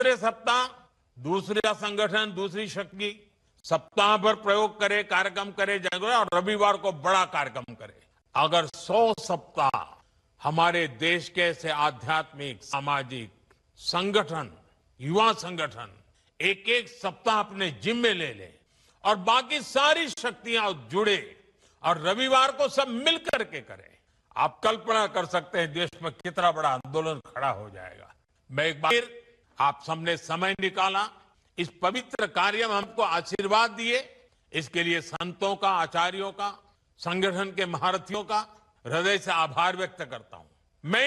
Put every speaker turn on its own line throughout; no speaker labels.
दूसरे सप्ताह दूसरा संगठन, दूसरी शक्ति सप्ताह भर प्रयोग करे, कार्यक्रम करे और रविवार को बड़ा कार्यक्रम करे। अगर 100 सप्ताह हमारे देश के ऐसे आध्यात्मिक, सामाजिक संगठन, युवा संगठन एक एक सप्ताह अपने जिम्मे ले ले और बाकी सारी शक्तियां जुड़े और रविवार को सब मिल करके करें, आप कल्पना कर सकते हैं देश में कितना बड़ा आंदोलन खड़ा हो जाएगा। मैं एक बार आप सबने समय निकाला, इस पवित्र कार्य में हमको आशीर्वाद दिए, इसके लिए संतों का, आचार्यों का, संगठन के महारथियों का हृदय से आभार व्यक्त करता हूं। मैं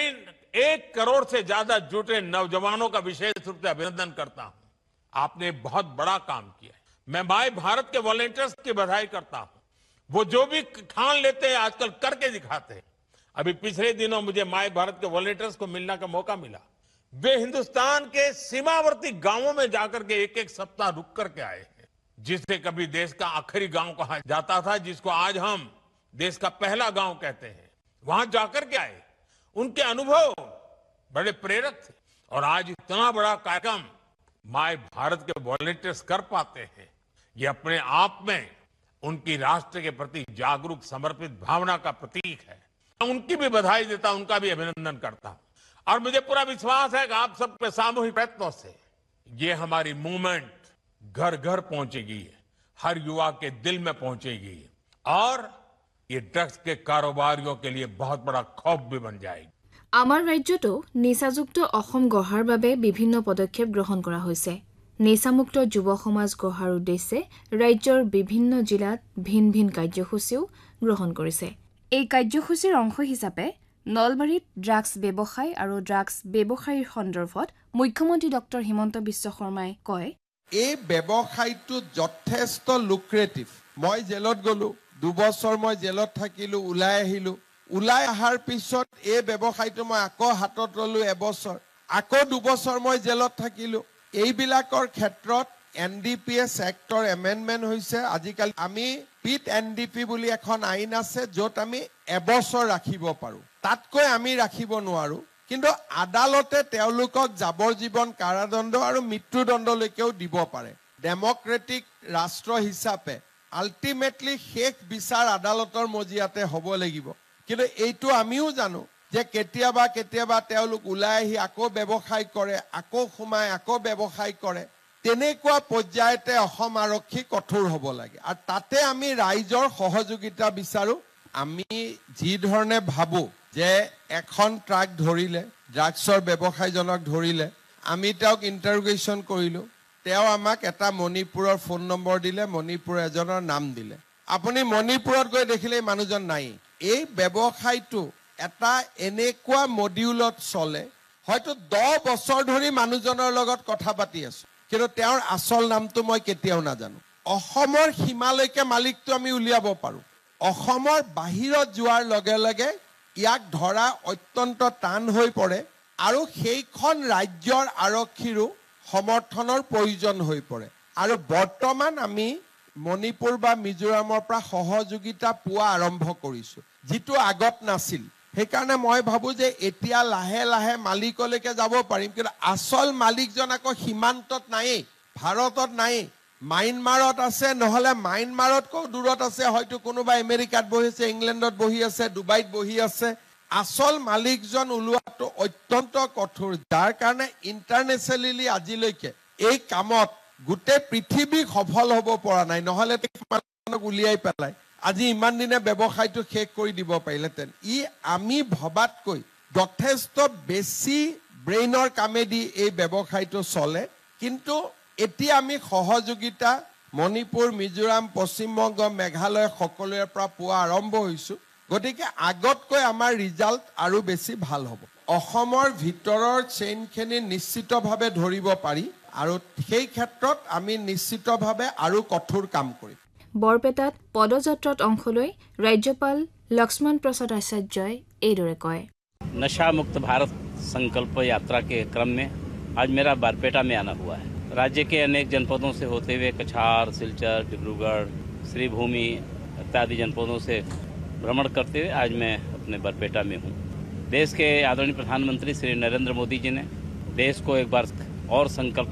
1 करोड़ से ज्यादा जुटे नौजवानों का विशेष रूप से अभिनंदन करता हूं। आपने बहुत बड़ा काम किया है। मैं माय भारत के वॉलंटियर्स की बधाई करता हूं। वो जो भी ठान लेते हैं आजकल करके दिखाते हैं। अभी पिछले दिनों मुझे माय भारत के वॉलंटियर्स को मिलने का मौका मिला। वे हिंदुस्तान के सीमावर्ती गांवों में जाकर के एक एक सप्ताह रुक करके आए हैं, जिसे कभी देश का आखिरी गांव कहा जाता था, जिसको आज हम देश का पहला गांव कहते हैं। वहां जाकर के आए, उनके अनुभव बड़े प्रेरक थे और आज इतना बड़ा कार्यक्रम माय भारत के वॉलंटियर्स कर पाते हैं। ये अपने आप में उनकी राष्ट्र के प्रति जागरूक, समर्पित भावना का प्रतीक है। उनकी भी बधाई देता हूं, उनका भी अभिनंदन करता हूं और मुझे पूरा विश्वास है कि आप सबके सामूहिक प्रयत्नों से ये हमारी मूवमेंट घर घर पहुंचेगी, हर युवा के दिल में पहुंचेगी और ये ड्रग्स के कारोबारियों के लिए बहुत बड़ा खौफ भी बन जाएगी।
আমাৰ ৰাজ্যতো নিচাযুক্ত অসম গঢ়াৰ বাবে বিভিন্ন পদক্ষেপ গ্ৰহণ কৰা হৈছে। নিচামুক্ত যুৱ সমাজ গঢ়াৰ উদ্দেশ্যে ৰাজ্যৰ বিভিন্ন জিলাত ভিন ভিন কাৰ্যসূচীও গ্ৰহণ কৰিছে। এই কাৰ্যসূচীৰ অংশ হিচাপে নলবাৰীত ড্ৰাগছ ব্যৱসায় আৰু ড্ৰাগছ ব্যৱসায়ীৰ সন্দৰ্ভত মুখ্যমন্ত্ৰী ডক্টৰ হিমন্ত বিশ্ব শৰ্মাই কয়,
এই ব্যৱসায়টো যথেষ্ট লুক্ৰেটিভ। মই জেলত গলো, 2 বছৰ মই জেলত থাকিলো, ওলাই আহিলো। ওলাই অহাৰ পিছত এই ব্যৱসায়টো মই আকৌ হাতত ললো, 1 বছৰ, আকৌ 2 বছৰ মই জেলত থাকিলো। এইবিলাকৰ ক্ষেত্ৰত NDPS এক্টৰ এমেণ্ডমেণ্ট হৈছে। আজিকালি আমি পিট NDP বুলি এখন আইন আছে, য'ত আমি 1 বছৰ ৰাখিব পাৰো, তাতকৈ আমি ৰাখিব নোৱাৰো। কিন্তু আদালতে তেওঁলোকক যাৱজ্জীৱন কাৰাদণ্ড আৰু মৃত্যুদণ্ডলৈকেও দিব পাৰে। ডেমক্ৰেটিক ৰাষ্ট্ৰ হিচাপে আল্টিমেটলি শেষ বিচাৰ আদালতৰ মজিয়াতে হ'ব লাগিব। কিন্তু এইটো আমিও জানো যে কেতিয়াবা কেতিয়াবা তেওঁলোক ওলাই আহি আকৌ ব্যৱসায় কৰে, আকৌ সোমাই আকৌ ব্যৱসায় কৰে। তেনেকুৱা পৰ্যায়তে অসম আৰক্ষী কঠোৰ হ'ব লাগে আৰু তাতে আমি ৰাইজৰ সহযোগিতা বিচাৰো। আমি যি ধৰণে ভাবো যে এখন ট্ৰাক ধৰিলে, ড্ৰাগছৰ ব্যৱসায়ীজনক ধৰিলে, আমি তেওঁক ইণ্টাৰোগেশ্যন কৰিলো, তেওঁ আমাক এটা মণিপুৰৰ ফোন নম্বৰ দিলে, মণিপুৰৰ এজনৰ নাম দিলে। আপুনি মণিপুৰত গৈ দেখিলে মানুহজন নাই। এই ব্যৱসায়টো এটা এনেকুৱা মডিউলত চলে, হয়তো 10 বছৰ ধৰি মানুহজনৰ লগত কথা পাতি আছো, কিন্তু তেওঁৰ আচল নামটো মই কেতিয়াও নাজানো। অসমৰ সীমালৈকে মালিকটো আমি উলিয়াব পাৰো। অসমৰ বাহিৰত যোৱাৰ লগে লগে ইয়াক ধৰা অত্যন্ত টান হৈ পৰে আৰু সেইখন ৰাজ্যৰ আৰক্ষীৰো সমৰ্থনৰ প্ৰয়োজন হৈ পৰে। আৰু বৰ্তমান আমি মণিপুৰ বা মিজোৰামৰ পৰা সহযোগিতা পোৱা আৰম্ভ কৰিছো, যিটো আগত নাছিল। সেইকাৰণে মই ভাবো যে এতিয়া লাহে লাহে মালিকলৈকে যাব পাৰিম, কিন্তু আচল মালিকজন আকৌ সীমান্তত নায়েই, ভাৰতত নায়েই, মায়ানমাৰত আছে, নহলে মায়ানমাৰতকৈ দূৰত আছে, হয়তো কোনোবা আমেৰিকাত বহি আছে, ইংলেণ্ডত বহি আছে, ডুবাইত বহি আছে। আচল মালিকজন ওলোৱাটো অত্যন্ত কঠোৰ, যাৰ কাৰণে ইণ্টাৰনেশ্যনেলি আজিলৈকে এই কামত গোটেই পৃথিৱী সফল হ'ব পৰা নাই। নহলে উলিয়াই পেলাই আজি ইমান দিনে ব্যৱসায়টো শেষ কৰি দিব পাৰিলেহেঁতেন। ই আমি ভবাতকৈ যথেষ্ট বেছি ব্ৰেইনৰ কামেদি এই ব্যৱসায়টো চলে। কিন্তু এতিয়া আমি সহযোগিতা মণিপুৰ, মিজোৰাম, পশ্চিমবংগ, মেঘালয় সকলোৰে পৰা পোৱা আৰম্ভ হৈছো। গতিকে আগতকৈ আমাৰ ৰিজাল্ট আৰু বেছি ভাল হ'ব। অসমৰ ভিতৰৰ চেইনখিনি নিশ্চিতভাৱে ধৰিব পাৰি আৰু সেই ক্ষেত্ৰত আমি নিশ্চিতভাৱে আৰু কঠোৰ কাম কৰিম।
বৰপেটাত পদযাত্ৰাত অংশ লৈ ৰাজ্যপাল লক্ষ্মণ প্ৰসাদ আচাৰ্যই এইদৰে কয়,
नशा मुक्त भारत संकल्प यात्रा के क्रम में आज मेरा बारपेटा में आना हुआ है। राज्य के अनेक जनपदों से होते हुए कछार, सिलचर, डिब्रूगढ़, श्रीभूमि इत्यादि जनपदों से भ्रमण करते हुए आज मैं अपने बारपेटा में हूँ। देश के आदरणीय प्रधानमंत्री श्री नरेंद्र मोदी जी ने देश को एक बार और संकल्प